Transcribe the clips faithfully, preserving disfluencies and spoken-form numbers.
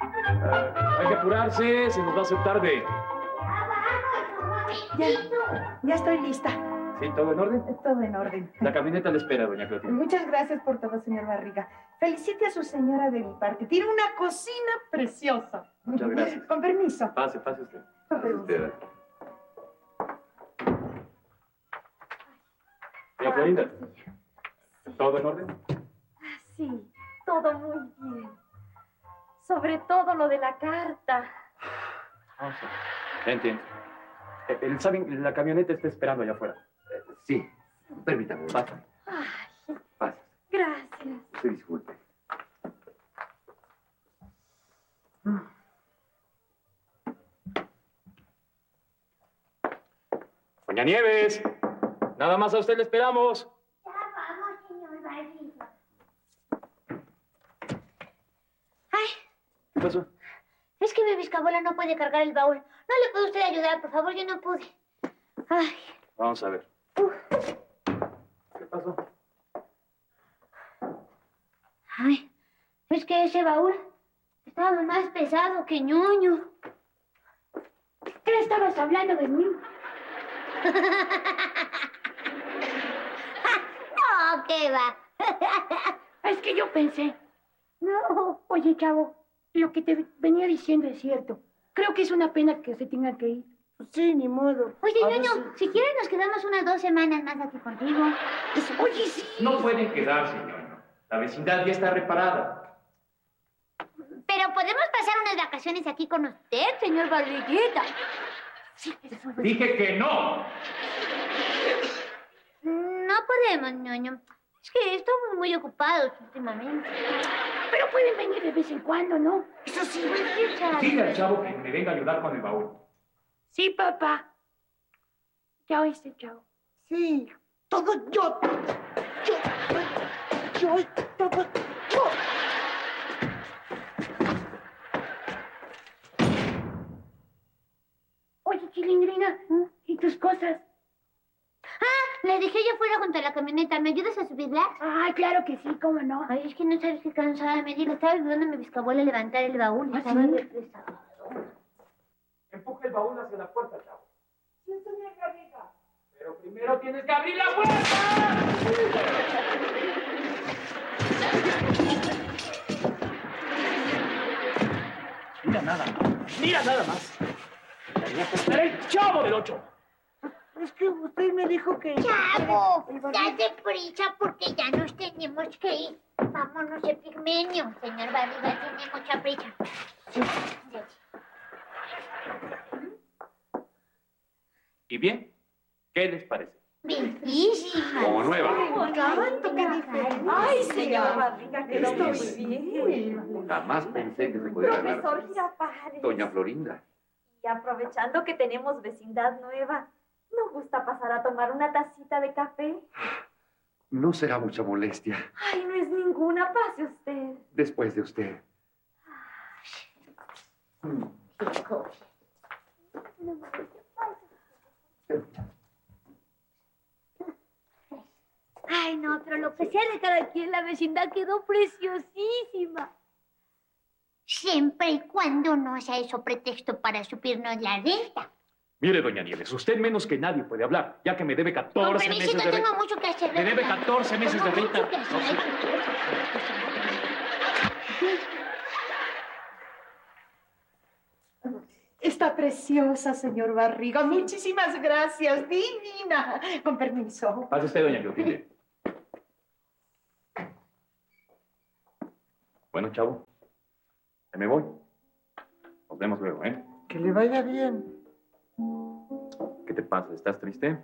Uh, hay que apurarse, se nos va a hacer tarde. Ya, ya estoy lista. ¿Sí? ¿Todo en orden? Todo en orden. La camioneta le espera, doña Clotilde. Muchas gracias por todo, señor Barriga. Felicite a su señora de mi parte. Tiene una cocina preciosa. Muchas gracias. Con permiso. Pase, pase usted. Con permiso. Doña Florinda, ¿todo en orden? Sí, todo muy bien. Sobre todo lo de la carta. Ah, sí. Ya entiendo. Eh, eh, ¿Saben? La camioneta está esperando allá afuera. Eh, sí, permítame. Pasa. Ay, Pasa. gracias. Se disculpe. Doña Nieves, nada más a usted le esperamos. Ya vamos, señor Barriga. Ay, ¿Qué pasó? Es que mi bisabuela no puede cargar el baúl. ¿No le puede usted ayudar, por favor? Yo no pude. Ay. Vamos a ver. Uf. ¿Qué pasó? Ay, es que ese baúl estaba más pesado que ñoño. ¿Qué estabas hablando de mí? No, ¿qué va? Es que yo pensé, No. oye, chavo, lo que te venía diciendo es cierto. Creo que es una pena que se tenga que ir. Sí, ni modo. Oye, A ñoño, veces- si quieres nos quedamos unas dos semanas más aquí contigo. Oye, sí. No pueden quedarse, señor. La vecindad ya está reparada. Pero podemos pasar unas vacaciones aquí con usted, señor Barriguita. Sí, eso es. Dije que no. No podemos, ñoño. Es que estamos muy ocupados últimamente. Pero pueden venir de vez en cuando, ¿no? Eso sí, pues sí, chavo. Dile al chavo que me venga a ayudar con el baúl. Sí, papá. Ya oíste, chavo. Sí, todo yo. Yo, yo, todo yo. Oye, Chilindrina, ¿y tus cosas? Ah, le dejé yo fuera junto a la camioneta. ¿Me ayudas a subirla? Ay, claro que sí, cómo no. Ay, es que no sabes qué cansada me digo. Estaba ayudando a mi bisabuela a levantar el baúl. ¿Ah, Estaba sí? re pesado. Empuja el baúl hacia la puerta, chavo. Sí, señor Garriga. Pero primero tienes que abrir la puerta. Mira nada más. Mira nada más. Tenía que ser el chavo del ocho. Es que usted me dijo que... ¡Chavo! Date prisa porque ya nos tenemos que ir. Vámonos, Epigmenio. Señor Barriga tiene mucha prisa. ¿Y bien? ¿Qué les parece? Bellísima. Como nueva. Tanto que diferente. Ay, señor Barriga, quedó Esto muy es- bien. Jamás pensé que se pudiera ganar. Profesor Girafales. Doña Florinda. Y aprovechando que tenemos vecindad nueva, ¿no gusta pasar a tomar una tacita de café? No será mucha molestia. Ay, no es ninguna, pase usted. Después de usted. Ay, no, pero lo que sea de cada quien, la vecindad quedó preciosísima. Siempre y cuando no sea eso pretexto para subirnos la renta. Mire, doña Nieves, usted menos que nadie puede hablar, ya que me debe Con catorce meses permisito, de tengo renta. mucho que hacer. Me debe catorce meses de Tengo mucho renta. que hacer. No sé. Está preciosa, señor Barriga. Muchísimas gracias. Divina. Con permiso. Pase usted, doña Clotilde. Bueno, chavo, ya me voy. Nos vemos luego, ¿eh? Que le vaya bien. ¿Qué te pasa? ¿Estás triste?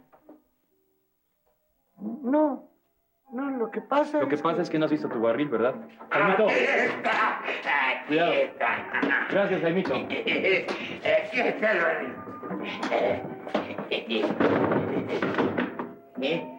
No, no, lo que pasa Lo que es pasa es que no has visto tu barril, ¿verdad? Jaimito, cuidado. Gracias, Jaimito. Aquí está el barril. ¿Eh?